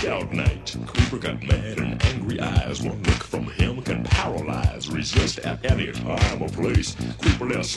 out night. Creeper got mad and angry eyes. One look from him can paralyze, resist at any time or place. Creeper left